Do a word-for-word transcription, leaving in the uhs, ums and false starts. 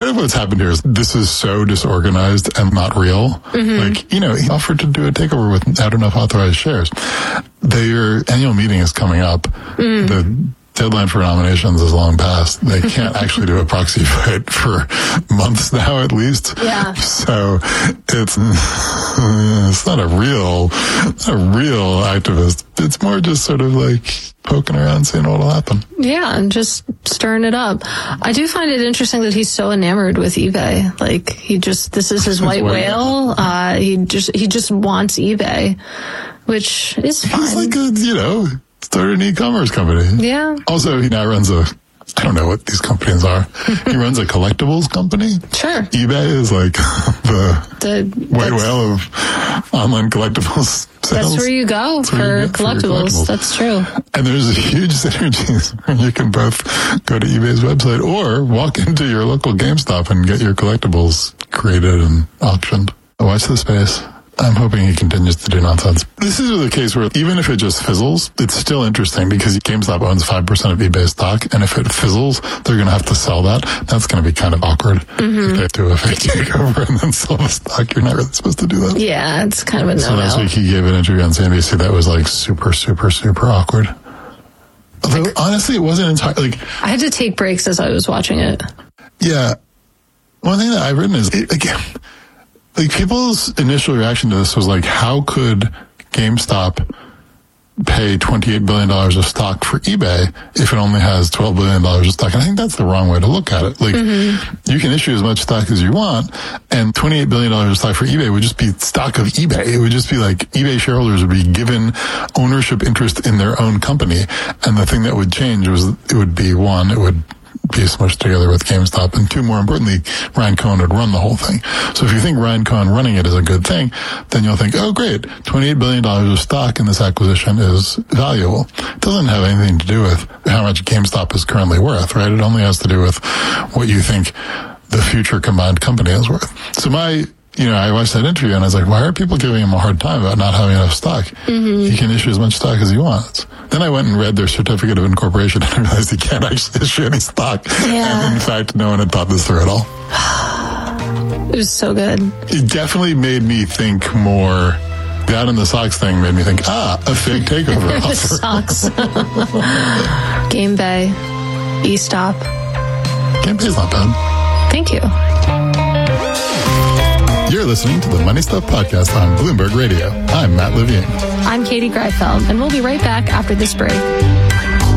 of what's happened here is this is so disorganized and not real. Mm-hmm. Like, you know, he offered to do a takeover without enough authorized shares. Their annual meeting is coming up. Mm. The deadline for nominations is long past. They can't actually do a proxy fight for months now, at least. Yeah. So it's it's not a real, not a real activist. It's more just sort of like poking around, seeing what'll happen. Yeah, and just stirring it up. I do find it interesting that he's so enamored with eBay. Like he just, this is his white whale. Uh, he just, he just wants eBay, which is fine. He's like a, you know. Started an e-commerce company. Yeah. Also, he now runs a, I don't know what these companies are. He runs a collectibles company. Sure. eBay is like the, the white whale of online collectibles sales. That's where you go, for, you go collectibles. for collectibles. That's true. And there's a huge synergies where you can both go to eBay's website or walk into your local GameStop and get your collectibles created and auctioned. Watch the space. I'm hoping he continues to do nonsense. This is the case where even if it just fizzles, it's still interesting because GameStop owns five percent of eBay stock, and if it fizzles, they're going to have to sell that. That's going to be kind of awkward. Mm-hmm. If they do a fake takeover and then sell the stock, you're not really supposed to do that. Yeah, it's kind of a no-no. So last week he gave an interview on C N B C that was like super, super, super awkward. Although, like, honestly, it wasn't entirely... Like, I had to take breaks as I was watching it. Yeah. One thing that I've written is, it, again... Like, people's initial reaction to this was like, how could GameStop pay twenty-eight billion dollars of stock for eBay if it only has twelve billion dollars of stock? And I think that's the wrong way to look at it. Like, mm-hmm. you can issue as much stock as you want, and twenty-eight billion dollars of stock for eBay would just be stock of eBay. It would just be like eBay shareholders would be given ownership interest in their own company. And the thing that would change was it would be, one, it would be smushed together with GameStop, and two, more importantly, Ryan Cohen would run the whole thing. So if you think Ryan Cohen running it is a good thing, then you'll think, oh great, twenty-eight billion dollars of stock in this acquisition is valuable. It doesn't have anything to do with how much GameStop is currently worth, right? It only has to do with what you think the future combined company is worth. So my You know, I watched that interview and I was like, why are people giving him a hard time about not having enough stock? Mm-hmm. He can issue as much stock as he wants. Then I went and read their certificate of incorporation and I realized he can't actually issue any stock. Yeah. And in fact, no one had thought this through at all. It was so good. It definitely made me think more. That and the socks thing made me think, ah, a fake takeover offer. The socks. Game Bay, eStop. Game Bay's not bad. Thank you. You're listening to the Money Stuff Podcast on Bloomberg Radio. I'm Matt Levine. I'm Katie Greifeld, and we'll be right back after this break.